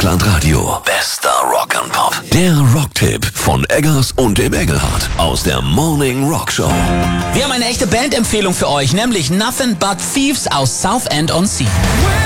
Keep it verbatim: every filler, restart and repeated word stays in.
Deutschlandradio. Bester Rock and Pop. Der Rocktipp von Eggers und dem Engelhardt aus der Morning Rock Show. Wir haben eine echte Bandempfehlung für euch, nämlich Nothing But Thieves aus Southend on Sea.